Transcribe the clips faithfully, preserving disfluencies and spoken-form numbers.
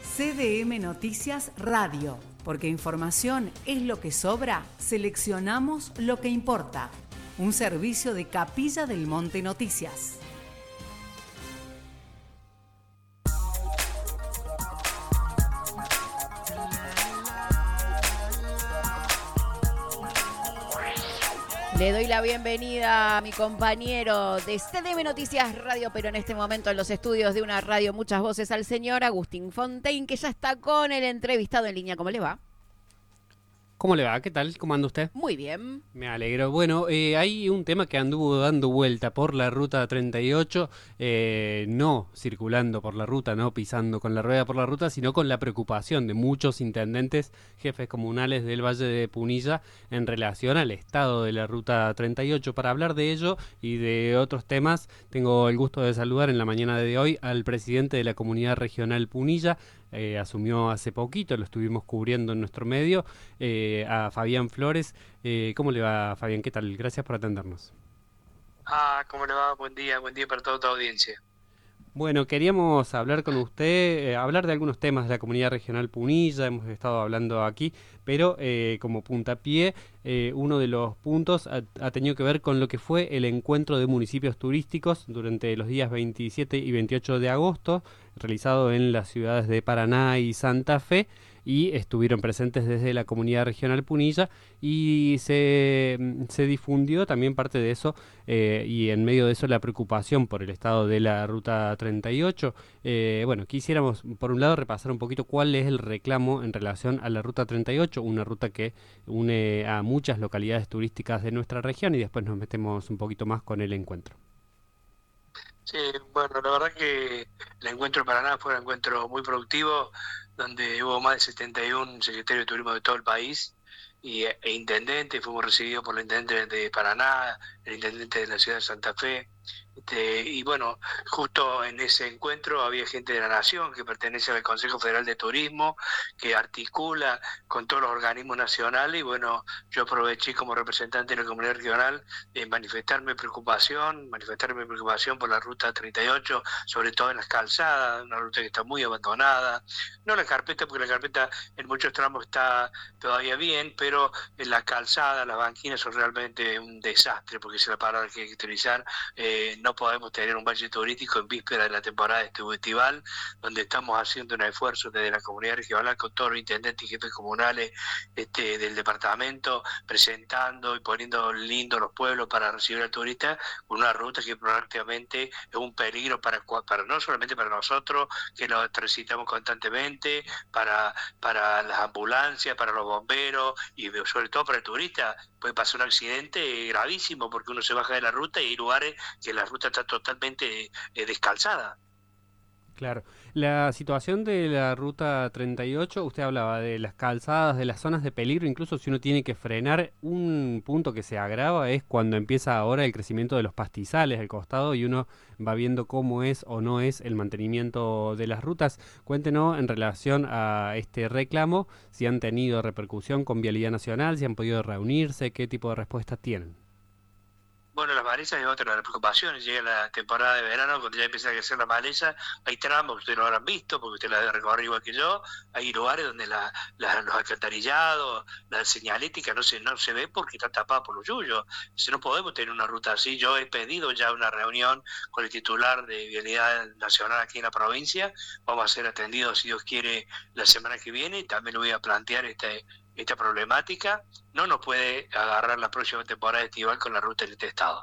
C D M Noticias Radio, porque información es lo que sobra, seleccionamos lo que importa. Un servicio de Capilla del Monte Noticias. Le doy la bienvenida a mi compañero de C D M Noticias Radio, pero en este momento en los estudios de una radio Muchas Voces, al señor Agustín Fontaine, que ya está con el entrevistado en línea. ¿Cómo le va? ¿Cómo le va? ¿Qué tal? ¿Cómo anda usted? Muy bien. Me alegro. Bueno, eh, hay un tema que anduvo dando vuelta por la ruta treinta y ocho, eh, no circulando por la ruta, no pisando con la rueda por la ruta, sino con la preocupación de muchos intendentes, jefes comunales del Valle de Punilla en relación al estado de la ruta treinta y ocho. Para hablar de ello y de otros temas, tengo el gusto de saludar en la mañana de hoy al presidente de la Comunidad Regional Punilla. Eh, asumió hace poquito, lo estuvimos cubriendo en nuestro medio, eh, a Fabián Flores. Eh, ¿Cómo le va, Fabián? ¿Qué tal? Gracias por atendernos. Ah, ¿cómo le va? Buen día, buen día para toda tu audiencia. Bueno, queríamos hablar con usted, eh, hablar de algunos temas de la Comunidad Regional Punilla, hemos estado hablando aquí, pero eh, como puntapié, eh, uno de los puntos ha, ha tenido que ver con lo que fue el encuentro de municipios turísticos durante los días veintisiete y veintiocho de agosto, realizado en las ciudades de Paraná y Santa Fe, y estuvieron presentes desde la Comunidad Regional Punilla, y se, se difundió también parte de eso, eh, y en medio de eso la preocupación por el estado de la Ruta treinta y ocho. Eh, bueno, quisiéramos por un lado repasar un poquito cuál es el reclamo en relación a la Ruta treinta y ocho, una ruta que une a muchas localidades turísticas de nuestra región, y después nos metemos un poquito más con el encuentro. Sí, bueno, la verdad que el encuentro de Paraná fue un encuentro muy productivo, donde hubo más de setenta y uno secretarios de turismo de todo el país y, e intendentes. Fuimos recibidos por el intendente de Paraná, el intendente de la ciudad de Santa Fe. Este, y bueno, justo en ese encuentro había gente de la Nación que pertenece al Consejo Federal de Turismo, que articula con todos los organismos nacionales, y bueno, yo aproveché como representante de la comunidad regional de manifestar mi preocupación, manifestar mi preocupación por la Ruta treinta y ocho, sobre todo en las calzadas, una ruta que está muy abandonada, no la carpeta, porque la carpeta en muchos tramos está todavía bien, pero en las calzadas, las banquinas son realmente un desastre, porque es la palabra que hay que utilizar. eh, no podemos tener un valle turístico en víspera de la temporada estival, donde estamos haciendo un esfuerzo desde la comunidad regional con todos los intendentes y jefes comunales este, del departamento, presentando y poniendo lindos los pueblos para recibir al turista, con una ruta que prácticamente es un peligro para, para no solamente para nosotros, que lo transitamos constantemente, para, para las ambulancias, para los bomberos y sobre todo para el turista. Puede pasar un accidente gravísimo porque uno se baja de la ruta y hay lugares que la ruta está totalmente eh, descalzada. Claro. La situación de la Ruta treinta y ocho, usted hablaba de las calzadas, de las zonas de peligro, incluso si uno tiene que frenar. Un punto que se agrava es cuando empieza ahora el crecimiento de los pastizales al costado y uno va viendo cómo es o no es el mantenimiento de las rutas. Cuéntenos en relación a este reclamo, si han tenido repercusión con Vialidad Nacional, si han podido reunirse, qué tipo de respuestas tienen. Bueno, las malezas es otra de las preocupaciones. Llega la temporada de verano, cuando ya empieza a crecer la maleza, hay tramos que ustedes lo habrán visto, porque usted la debe recorrer igual que yo. Hay lugares donde la, la, los alcantarillados, la señalética no se no se ve porque está tapada por los yuyos. Si no podemos tener una ruta así, yo he pedido ya una reunión con el titular de Vialidad Nacional aquí en la provincia. Vamos a ser atendidos, si Dios quiere, la semana que viene, y también le voy a plantear este esta problemática. No nos puede agarrar la próxima temporada estival con la ruta en este estado.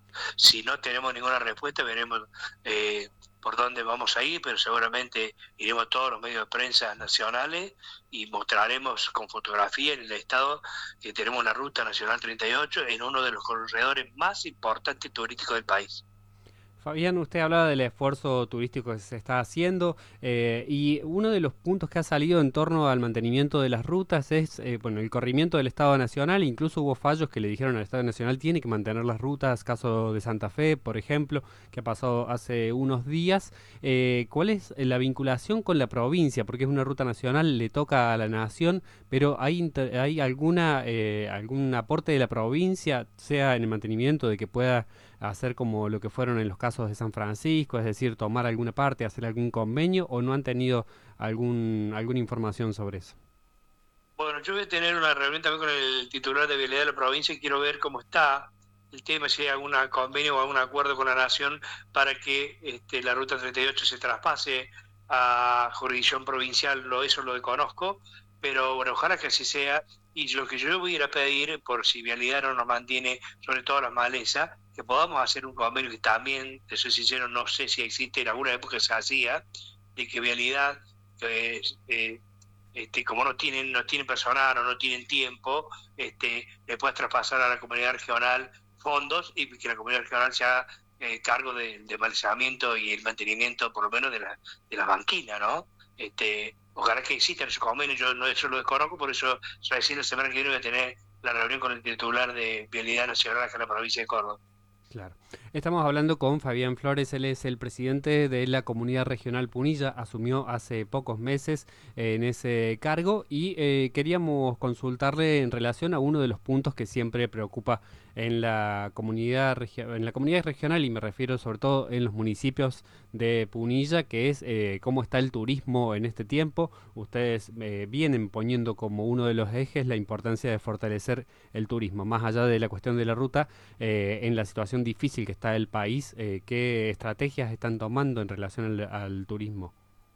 Si no tenemos ninguna respuesta, veremos eh, por dónde vamos a ir, pero seguramente iremos a todos los medios de prensa nacionales y mostraremos con fotografía en el estado que tenemos una ruta nacional treinta y ocho en uno de los corredores más importantes turísticos del país. Fabián, usted hablaba del esfuerzo turístico que se está haciendo, eh, y uno de los puntos que ha salido en torno al mantenimiento de las rutas es eh, bueno, el corrimiento del Estado Nacional. Incluso hubo fallos que le dijeron al Estado Nacional tiene que mantener las rutas, caso de Santa Fe, por ejemplo, que ha pasado hace unos días. Eh, ¿Cuál es la vinculación con la provincia? Porque es una ruta nacional, le toca a la nación, pero ¿hay, hay alguna eh, algún aporte de la provincia, sea en el mantenimiento, de que pueda hacer como lo que fueron en los casos de San Francisco, es decir, tomar alguna parte, hacer algún convenio, o no han tenido algún alguna información sobre eso? Bueno, yo voy a tener una reunión también con el titular de Vialidad de la provincia y quiero ver cómo está el tema, si hay algún convenio o algún acuerdo con la Nación para que este, la Ruta treinta y ocho se traspase a jurisdicción provincial. Lo, eso lo desconozco, pero bueno, ojalá que así sea. Y lo que yo voy a ir a pedir, por si Vialidad no nos mantiene, sobre todo las malezas, que podamos hacer un convenio que también, te soy sincero, no sé si existe, en alguna época se hacía, de que Vialidad, que, eh, este, como no tienen no tienen personal o no tienen tiempo, este, le puedas traspasar a la comunidad regional fondos y que la comunidad regional se haga eh, cargo del de malezamiento y el mantenimiento, por lo menos, de la de las banquinas, ¿no? Este, ojalá que existan esos convenios, yo no eso lo desconozco, por eso recién la semana que viene voy a tener la reunión con el titular de Vialidad Nacional acá en la provincia de Córdoba. Claro. Estamos hablando con Fabián Flores, él es el presidente de la Comunidad Regional Punilla, asumió hace pocos meses eh, en ese cargo y eh, queríamos consultarle en relación a uno de los puntos que siempre preocupa en la comunidad en la comunidad regional, y me refiero sobre todo en los municipios de Punilla, que es eh, cómo está el turismo en este tiempo. Ustedes eh, vienen poniendo como uno de los ejes la importancia de fortalecer el turismo, más allá de la cuestión de la ruta, eh, en la situación difícil que está el país, eh, ¿qué estrategias están tomando en relación al, al turismo?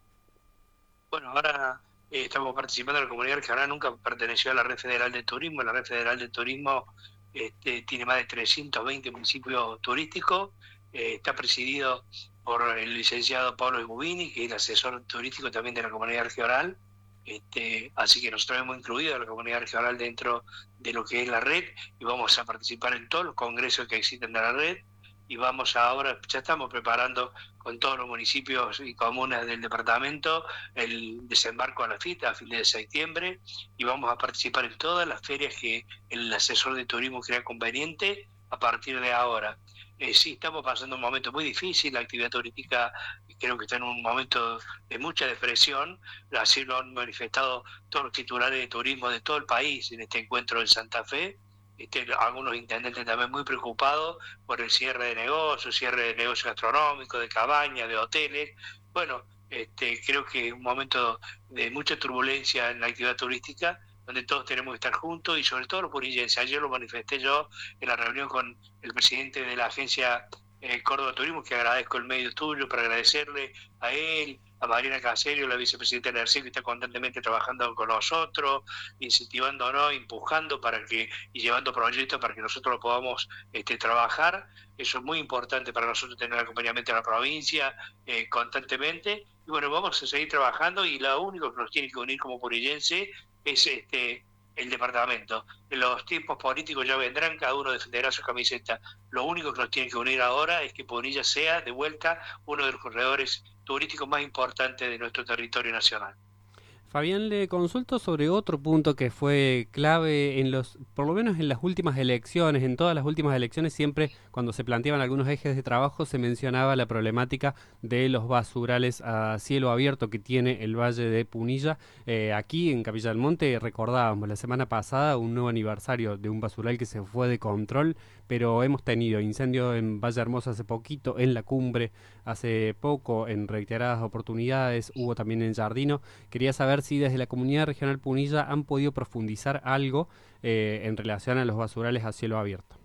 Bueno, ahora eh, estamos participando en la comunidad regional, nunca perteneció a la Red Federal de Turismo. La Red Federal de Turismo este, tiene más de trescientos veinte municipios turísticos, eh, está presidido por el licenciado Pablo Ibubini, que es el asesor turístico también de la comunidad regional. Este, así que nosotros hemos incluido a la comunidad regional dentro de lo que es la red y vamos a participar en todos los congresos que existen de la red. Y vamos ahora, ya estamos preparando con todos los municipios y comunas del departamento el desembarco a la FITA a fin de septiembre, y vamos a participar en todas las ferias que el asesor de turismo crea conveniente a partir de ahora. Eh, sí, estamos pasando un momento muy difícil, la actividad turística creo que está en un momento de mucha depresión, así lo han manifestado todos los titulares de turismo de todo el país en este encuentro en Santa Fe. Este, algunos intendentes también muy preocupados por el cierre de negocios, cierre de negocios gastronómicos, de cabañas, de hoteles. Bueno, este, creo que es un momento de mucha turbulencia en la actividad turística, donde todos tenemos que estar juntos y sobre todo los punillenses. Ayer lo manifesté yo en la reunión con el presidente de la agencia eh, Córdoba Turismo, que agradezco el medio tuyo para agradecerle a él, a Mariana Caserio, la vicepresidenta de la E R C E, que está constantemente trabajando con nosotros, incentivándonos, empujando para que y llevando proyectos para que nosotros lo podamos este, trabajar. Eso es muy importante para nosotros, tener acompañamiento en la provincia eh, constantemente. Y bueno, vamos a seguir trabajando y lo único que nos tiene que unir como purillense es este el departamento. Los tiempos políticos ya vendrán, cada uno defenderá su camiseta. Lo único que nos tiene que unir ahora es que Punilla sea de vuelta uno de los corredores turísticos más importantes de nuestro territorio nacional. Fabián, le consulto sobre otro punto que fue clave en los, por lo menos en las últimas elecciones, en todas las últimas elecciones, siempre cuando se planteaban algunos ejes de trabajo se mencionaba la problemática de los basurales a cielo abierto que tiene el Valle de Punilla. Eh, aquí en Capilla del Monte recordábamos la semana pasada un nuevo aniversario de un basural que se fue de control, pero hemos tenido incendio en Valle Hermoso hace poquito, en La Cumbre hace poco, en reiteradas oportunidades, hubo también en Jardino. Quería saber si desde la Comunidad Regional Punilla han podido profundizar algo eh, en relación a los basurales a cielo abierto.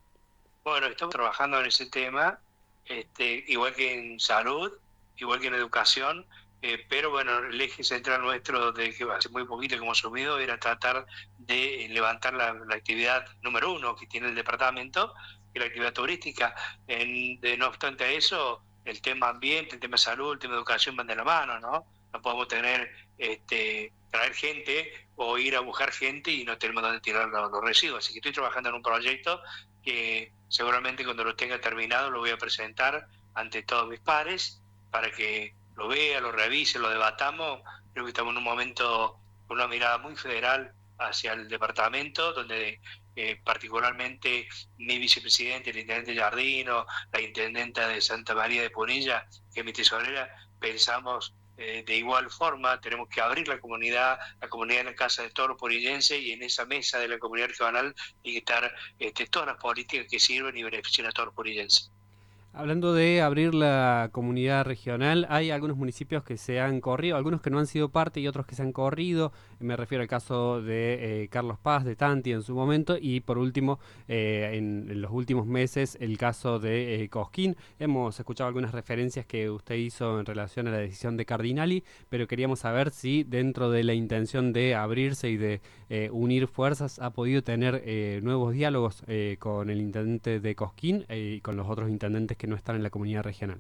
Bueno, estamos trabajando en ese tema, este, igual que en salud, igual que en educación, eh, pero bueno, el eje central nuestro de que hace muy poquito que hemos subido era tratar de levantar la, la actividad número uno que tiene el departamento, que es la actividad turística. En, de, no obstante a eso, el tema ambiente, el tema salud, el tema educación van de la mano, ¿no? No podemos tener, este, traer gente o ir a buscar gente y no tenemos dónde tirar los, los residuos. Así que estoy trabajando en un proyecto que seguramente cuando lo tenga terminado lo voy a presentar ante todos mis pares para que lo vea, lo revise, lo debatamos. Creo que estamos en un momento con una mirada muy federal hacia el departamento, donde eh, particularmente mi vicepresidente, el intendente Jardino, la intendenta de Santa María de Punilla, que es mi tesorera, pensamos Eh, de igual forma, tenemos que abrir la comunidad, la comunidad de la Casa de Toros Purillense, y en esa mesa de la comunidad regional tienen que estar este, todas las políticas que sirven y benefician a todos los purillenses. Hablando de abrir la comunidad regional, hay algunos municipios que se han corrido, algunos que no han sido parte y otros que se han corrido. Me refiero al caso de eh, Carlos Paz, de Tanti en su momento, y por último, eh, en, en los últimos meses, el caso de eh, Cosquín. Hemos escuchado algunas referencias que usted hizo en relación a la decisión de Cardinali, pero queríamos saber si dentro de la intención de abrirse y de eh, unir fuerzas ha podido tener eh, nuevos diálogos eh, con el intendente de Cosquín eh, y con los otros intendentes que no están en la comunidad regional.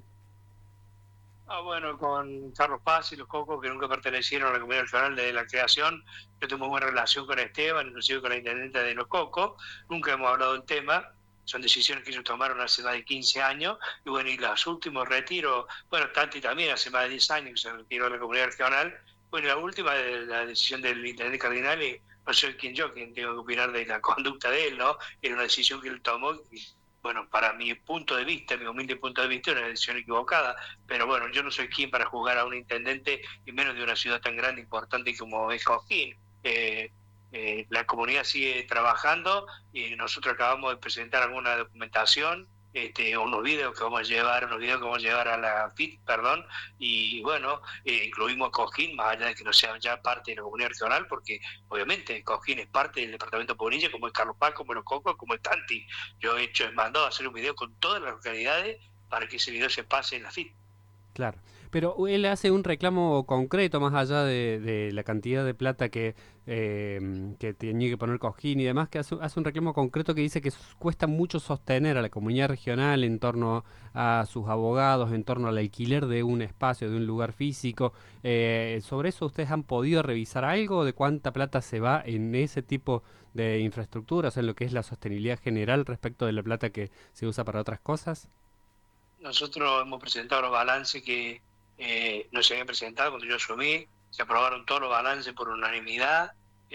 Ah, bueno, con Carlos Paz y los Cocos, que nunca pertenecieron a la comunidad regional desde la creación, yo tengo muy buena relación con Esteban, inclusive con la intendente de los Cocos, nunca hemos hablado del tema, son decisiones que ellos tomaron hace más de quince años, y bueno, y los últimos retiros, bueno, Tanti también hace más de diez años que se retiró de la comunidad regional, bueno, y la última, la decisión del intendente Cardinali, no soy quien yo, quien tengo que opinar de la conducta de él, ¿no? Era una decisión que él tomó, y, bueno, para mi punto de vista, mi humilde punto de vista, es una decisión equivocada, pero bueno, yo no soy quien para juzgar a un intendente, y menos de una ciudad tan grande e importante como es Cosquín. Eh, eh, la comunidad sigue trabajando y nosotros acabamos de presentar alguna documentación, este, unos videos que vamos a llevar, unos videos que vamos a llevar a la F I T, perdón, y bueno, eh, incluimos a Cosquín, más allá de que no sea ya parte de la comunidad regional, porque obviamente Cosquín es parte del departamento de Punilla, como es Carlos Paz, como es Los Cocos, como es Tanti. Yo he hecho, he mandado a hacer un video con todas las localidades para que ese video se pase en la F I T. Claro, pero él hace un reclamo concreto más allá de, de la cantidad de plata que, eh, que tenía que poner Cosquín y demás, que hace, hace un reclamo concreto que dice que cuesta mucho sostener a la comunidad regional en torno a sus abogados, en torno al alquiler de un espacio, de un lugar físico. Eh, ¿Sobre eso ustedes han podido revisar algo de cuánta plata se va en ese tipo de infraestructuras, o sea, en lo que es la sostenibilidad general respecto de la plata que se usa para otras cosas? Nosotros hemos presentado los balances que eh, no se habían presentado cuando yo asumí, se aprobaron todos los balances por unanimidad,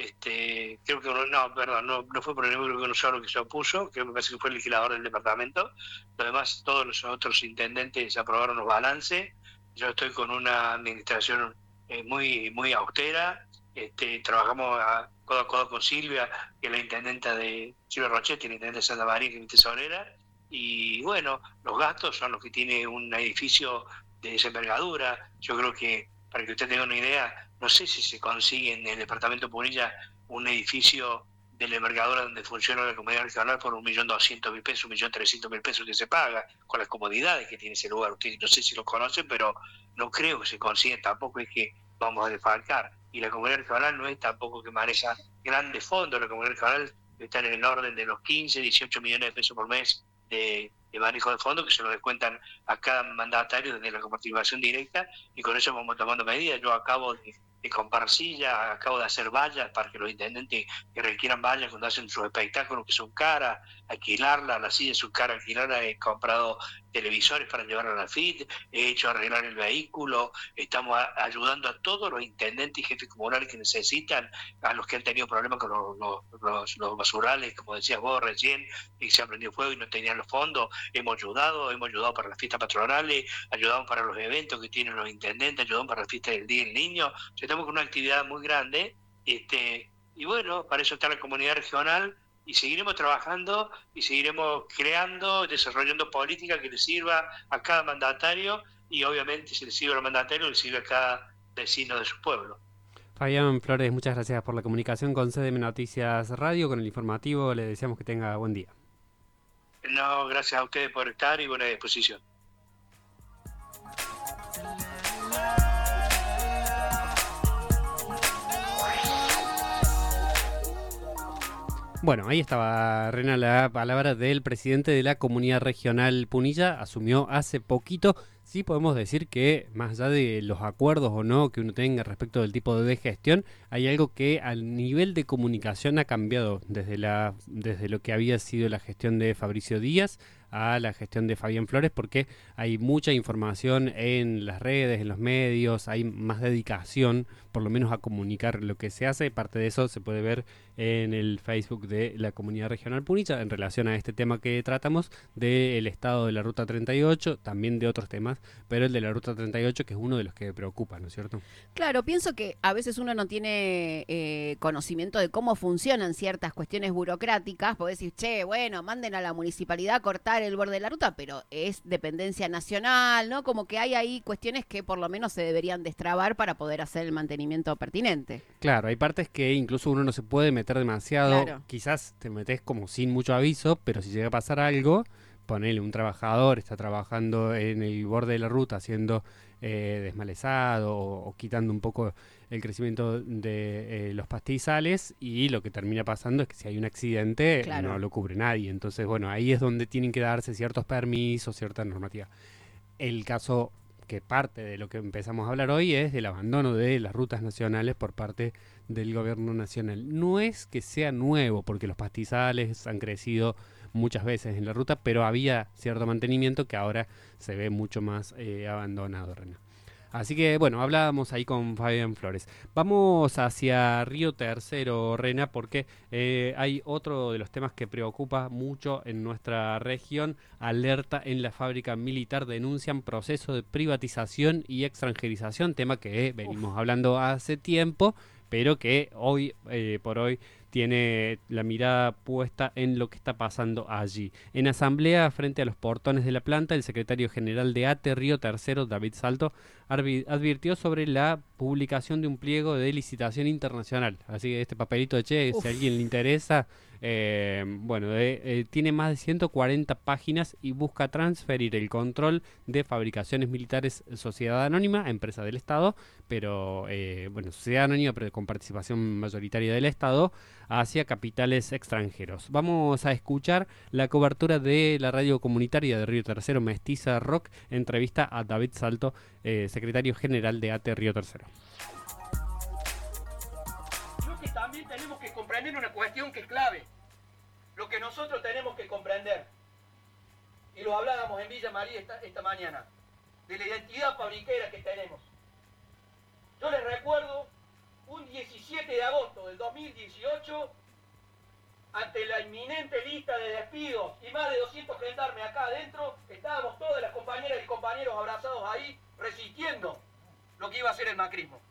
este, creo que uno, no, perdón, no, no fue por el número que uno solo que se opuso, que me parece que fue el legislador del departamento, lo demás todos los otros intendentes aprobaron los balances, yo estoy con una administración eh, muy, muy austera, este, trabajamos a, codo a codo con Silvia, que es la intendenta de Silvia Rochetti, la intendenta de Santa María, que es mi tesorera, y bueno, los gastos son los que tiene un edificio de esa envergadura. Yo creo que, para que usted tenga una idea, no sé si se consigue en el departamento de Punilla un edificio de la envergadura donde funciona la comunidad regional por un millón doscientos mil pesos, un millón trescientos mil pesos que se paga, con las comodidades que tiene ese lugar. Usted no sé si lo conocen, pero no creo que se consiga, tampoco es que vamos a defalcar. Y la comunidad regional no es tampoco que maneja grandes fondos, la comunidad regional está en el orden de los quince, dieciocho millones de pesos por mes De, de manejo de fondos que se lo descuentan a cada mandatario desde la participación directa, y con eso vamos tomando medidas. Yo acabo de, de comprar sillas, acabo de hacer vallas para que los intendentes que requieran vallas cuando hacen sus espectáculos, que son caras, alquilarlas, las sillas son caras, alquilarlas. He comprado televisores para llevar a la F I T, he hecho arreglar el vehículo, estamos a, ayudando a todos los intendentes y jefes comunales que necesitan, a los que han tenido problemas con los, los, los, los basurales, como decías vos recién, y se han prendido fuego y no tenían los fondos. Hemos ayudado, hemos ayudado para las fiestas patronales, ayudamos para los eventos que tienen los intendentes, ayudamos para la fiesta del Día del Niño. O sea, estamos con una actividad muy grande, este, y bueno, para eso está la comunidad regional, y seguiremos trabajando y seguiremos creando, desarrollando política que le sirva a cada mandatario, y obviamente si le sirve al mandatario, le sirve a cada vecino de su pueblo. Fabián Flores, muchas gracias por la comunicación con C D M Noticias Radio, con el informativo. Le deseamos que tenga buen día. No, gracias a ustedes por estar y buena disposición. Bueno, ahí estaba, Rena, la palabra del presidente de la Comunidad Regional Punilla. Asumió hace poquito. Sí podemos decir que, más allá de los acuerdos o no que uno tenga respecto del tipo de gestión, hay algo que al nivel de comunicación ha cambiado desde, la, desde lo que había sido la gestión de Fabricio Díaz a la gestión de Fabián Flores, porque hay mucha información en las redes, en los medios, hay más dedicación, por lo menos a comunicar lo que se hace. Parte de eso se puede ver en el Facebook de la Comunidad Regional Punilla en relación a este tema que tratamos del estado de la Ruta treinta y ocho, también de otros temas, pero el de la Ruta treinta y ocho, que es uno de los que preocupa, ¿no es cierto? Claro, pienso que a veces uno no tiene eh, conocimiento de cómo funcionan ciertas cuestiones burocráticas, porque decir, che, bueno, manden a la municipalidad a cortar el borde de la ruta, pero es dependencia nacional, ¿no? Como que hay ahí cuestiones que por lo menos se deberían destrabar para poder hacer el mantenimiento pertinente. Claro, hay partes que incluso uno no se puede meter demasiado, Claro. Quizás te metes como sin mucho aviso, pero si llega a pasar algo, ponele un trabajador, está trabajando en el borde de la ruta haciendo eh, desmalezado o, o quitando un poco el crecimiento de eh, los pastizales, y lo que termina pasando es que si hay un accidente, Claro. no lo cubre nadie. Entonces, bueno, ahí es donde tienen que darse ciertos permisos, cierta normativa. El caso que parte de lo que empezamos a hablar hoy es del abandono de las rutas nacionales por parte del gobierno nacional. No es que sea nuevo, porque los pastizales han crecido muchas veces en la ruta, pero había cierto mantenimiento que ahora se ve mucho más eh, abandonado, Rena. Así que, bueno, hablábamos ahí con Fabián Flores. Vamos hacia Río Tercero, Rena, porque eh, hay otro de los temas que preocupa mucho en nuestra región. Alerta en la fábrica militar, denuncian proceso de privatización y extranjerización, tema que venimos Uf. hablando hace tiempo, pero que hoy eh, por hoy tiene la mirada puesta en lo que está pasando allí. En asamblea, frente a los portones de la planta, el secretario general de ATE Río Tercero, David Salto, advirtió sobre la publicación de un pliego de licitación internacional. Así que este papelito de che, Uf. si a alguien le interesa, eh, bueno, eh, eh, tiene más de ciento cuarenta páginas y busca transferir el control de fabricaciones militares Sociedad Anónima, empresa del Estado, pero, eh, bueno, Sociedad Anónima, pero con participación mayoritaria del Estado, hacia capitales extranjeros. Vamos a escuchar la cobertura de la radio comunitaria de Río Tercero, Mestiza Rock, entrevista a David Salto, eh, secretario general de ATE Río Tercero. Creo que también tenemos que comprender una cuestión que es clave, lo que nosotros tenemos que comprender, y lo hablábamos en Villa María esta, esta mañana, de la identidad fabriquera que tenemos. Yo les recuerdo un diecisiete de agosto del dos mil dieciocho, ante la inminente lista de despidos y más de doscientos gendarmes acá adentro, estábamos todas las compañeras y compañeros abrazados ahí, resistiendo lo que iba a ser el macrismo.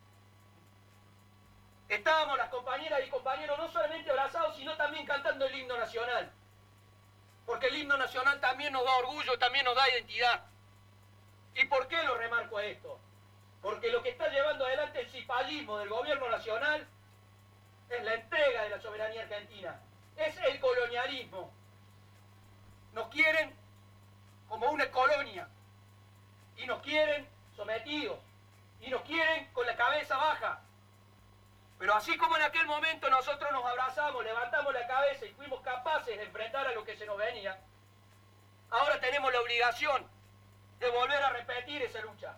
Estábamos las compañeras y compañeros no solamente abrazados, sino también cantando el himno nacional. Porque el himno nacional también nos da orgullo, también nos da identidad. ¿Y por qué lo remarco a esto? Porque lo que está llevando adelante el cipallismo del gobierno nacional es la entrega de la soberanía argentina. Es el colonialismo. Nos quieren como una colonia. Y nos quieren sometidos. Y nos quieren con la cabeza baja. Pero así como en aquel momento nosotros nos abrazamos, levantamos la cabeza y fuimos capaces de enfrentar a lo que se nos venía, ahora tenemos la obligación de volver a repetir esa lucha.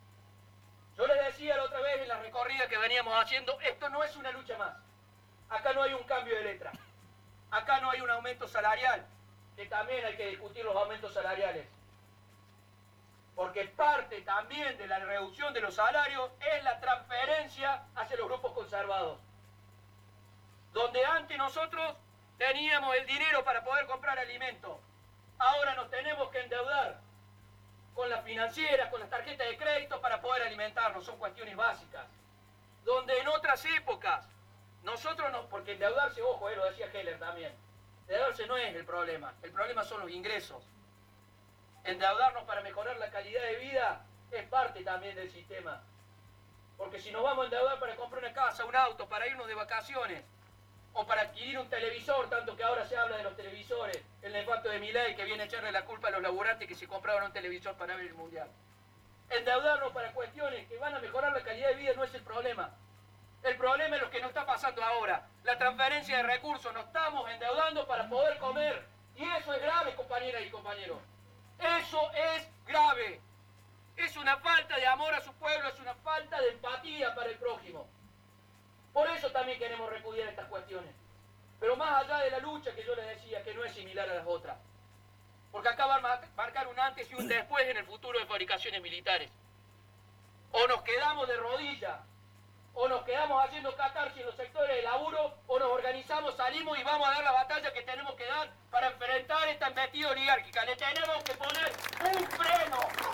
Yo les decía la otra vez en la recorrida que veníamos haciendo, esto no es una lucha más. Acá no hay un cambio de letra. Acá no hay un aumento salarial, que también hay que discutir los aumentos salariales. Porque parte también de la reducción de los salarios es la transferencia hacia los grupos conservados. Donde antes nosotros teníamos el dinero para poder comprar alimentos, ahora nos tenemos que endeudar con las financieras, con las tarjetas de crédito para poder alimentarnos. Son cuestiones básicas. Donde en otras épocas, nosotros no, porque endeudarse, ojo, eh, lo decía Heller también, endeudarse no es el problema, el problema son los ingresos. Endeudarnos para mejorar la calidad de vida es parte también del sistema. Porque si nos vamos a endeudar para comprar una casa, un auto, para irnos de vacaciones, o para adquirir un televisor, tanto que ahora se habla de los televisores, el nefasto de Milei que viene a echarle la culpa a los laburantes que se compraron un televisor para ver el mundial. Endeudarnos para cuestiones que van a mejorar la calidad de vida no es el problema. El problema es lo que nos está pasando ahora, la transferencia de recursos. Nos estamos endeudando para poder comer, y eso es grave, compañeras y compañeros. Eso es grave. Es una falta de amor a su pueblo, es una falta de empatía para el prójimo. Por eso también queremos repudiar estas cuestiones. Pero más allá de la lucha que yo les decía, que no es similar a las otras, porque acá va a marcar un antes y un después en el futuro de fabricaciones militares. O nos quedamos de rodillas, o nos quedamos haciendo catarsis en los sectores de laburo, o nos organizamos, salimos y vamos a dar la batalla que tenemos que dar para enfrentar esta embestida oligárquica. Le tenemos que poner un freno.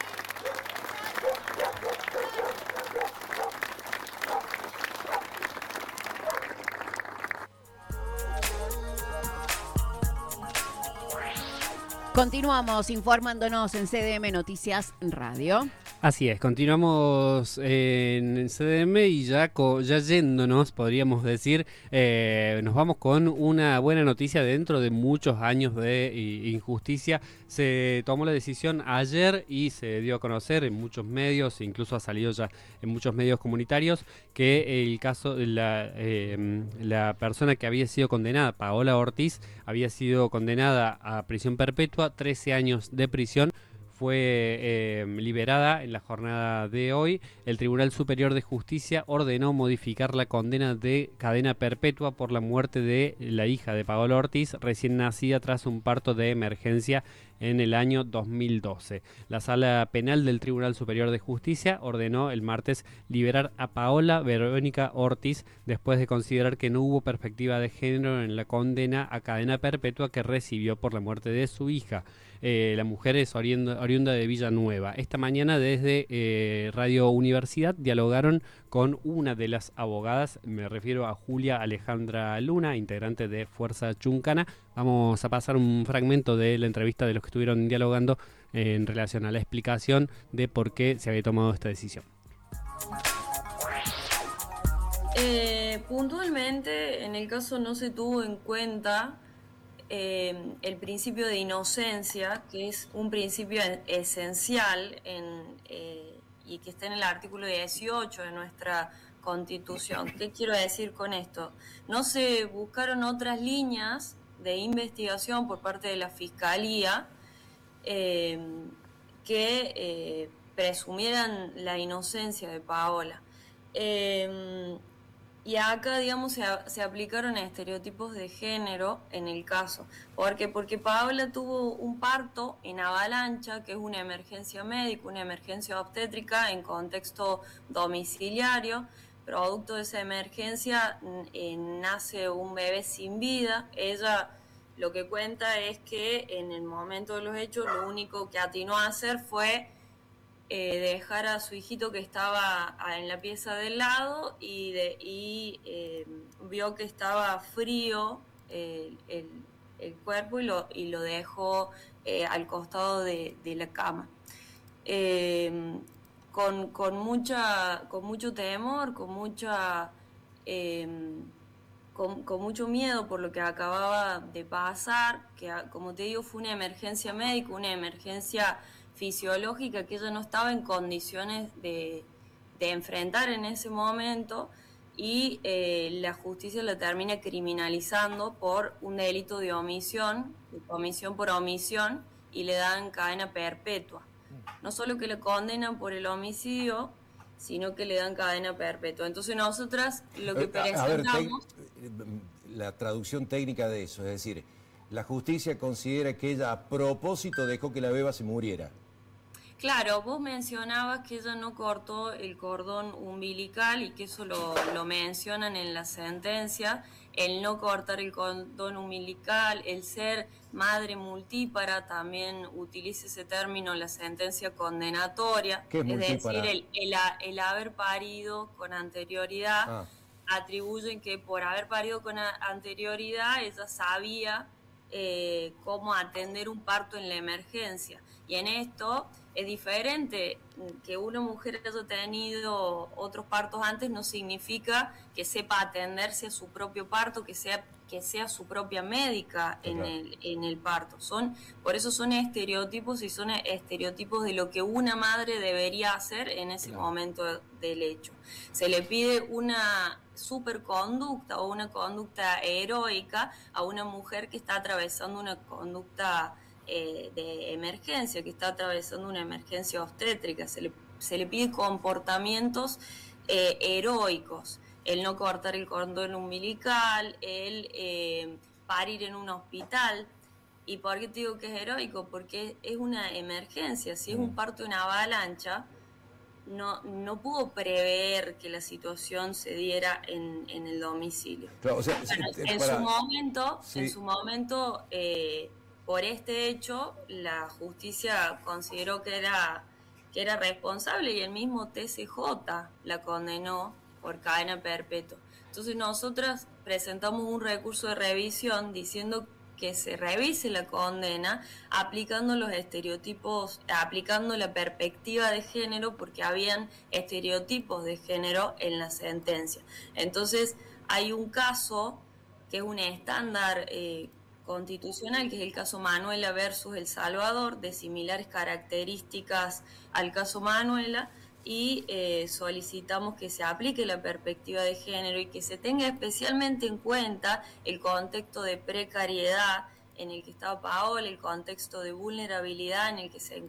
Continuamos informándonos en C D M Noticias Radio. Así es, continuamos en C D M y ya, co, ya yéndonos, podríamos decir, eh, nos vamos con una buena noticia dentro de muchos años de injusticia. Se tomó la decisión ayer y se dio a conocer en muchos medios, incluso ha salido ya en muchos medios comunitarios, que el caso de la, eh, la persona que había sido condenada, Paola Ortiz, había sido condenada a prisión perpetua, trece años de prisión. Fue eh, liberada en la jornada de hoy. El Tribunal Superior de Justicia ordenó modificar la condena de cadena perpetua por la muerte de la hija de Paola Ortiz, recién nacida tras un parto de emergencia en el año dos mil doce. La Sala Penal del Tribunal Superior de Justicia ordenó el martes liberar a Paola Verónica Ortiz después de considerar que no hubo perspectiva de género en la condena a cadena perpetua que recibió por la muerte de su hija. Eh, la mujer es oriunda, oriunda de Villanueva. Esta mañana desde eh, Radio Universidad dialogaron con una de las abogadas, me refiero a Julia Alejandra Luna, integrante de Fuerza Chuncana. Vamos a pasar un fragmento de la entrevista de los que estuvieron dialogando eh, en relación a la explicación de por qué se había tomado esta decisión. Eh, puntualmente, en el caso no se tuvo en cuenta Eh, el principio de inocencia, que es un principio esencial en, eh, y que está en el artículo dieciocho de nuestra Constitución. ¿Qué quiero decir con esto? No se buscaron otras líneas de investigación por parte de la Fiscalía eh, que eh, presumieran la inocencia de Paola. Eh, Y acá, digamos, se, se aplicaron estereotipos de género en el caso. ¿Por qué? Porque Paola tuvo un parto en avalancha, que es una emergencia médica, una emergencia obstétrica en contexto domiciliario. Producto de esa emergencia eh, nace un bebé sin vida. Ella lo que cuenta es que en el momento de los hechos lo único que atinó a hacer fue Eh, dejar a su hijito que estaba en la pieza del lado y, de, y eh, vio que estaba frío eh, el, el cuerpo y lo, y lo dejó eh, al costado de, de la cama. Eh, con, con, mucha, con mucho temor, con, mucha, eh, con, con mucho miedo por lo que acababa de pasar, que como te digo fue una emergencia médica, una emergencia fisiológica que ella no estaba en condiciones de, de enfrentar en ese momento y eh, la justicia la termina criminalizando por un delito de omisión, de omisión por omisión, y le dan cadena perpetua. No solo que le condenan por el homicidio, sino que le dan cadena perpetua. Entonces nosotras lo que presentamos... A ver, te, la traducción técnica de eso, es decir, la justicia considera que ella a propósito dejó que la beba se muriera. Claro, vos mencionabas que ella no cortó el cordón umbilical y que eso lo, lo mencionan en la sentencia, el no cortar el cordón umbilical, el ser madre multípara, también utiliza ese término la sentencia condenatoria, ¿Qué es, es multípara? decir, el, el, el haber parido con anterioridad, ah. atribuyen que por haber parido con anterioridad ella sabía eh, cómo atender un parto en la emergencia. Y en esto es diferente, que una mujer haya tenido otros partos antes no significa que sepa atenderse a su propio parto, que sea que sea su propia médica en Claro. el en el parto. Son por eso son estereotipos y son estereotipos de lo que una madre debería hacer en ese Claro. momento del hecho. Se le pide una superconducta o una conducta heroica a una mujer que está atravesando una conducta Eh, de emergencia, que está atravesando una emergencia obstétrica. Se le, se le pide comportamientos eh, heroicos, el no cortar el cordón umbilical, el eh, parir en un hospital. ¿Y por qué te digo que es heroico? Porque es una emergencia, si es un parto de una avalancha, no, no pudo prever que la situación se diera en, en el domicilio. Claro, o sea, bueno, sí, en, para- su momento, sí. en su momento, eh, por este hecho, la justicia consideró que era, que era responsable y el mismo T C J la condenó por cadena perpetua. Entonces nosotras presentamos un recurso de revisión diciendo que se revise la condena aplicando los estereotipos, aplicando la perspectiva de género, porque habían estereotipos de género en la sentencia. Entonces hay un caso que es un estándar eh, constitucional, que es el caso Manuela versus El Salvador, de similares características al caso Manuela, y eh, solicitamos que se aplique la perspectiva de género y que se tenga especialmente en cuenta el contexto de precariedad en el que estaba Paola, el contexto de vulnerabilidad en el que se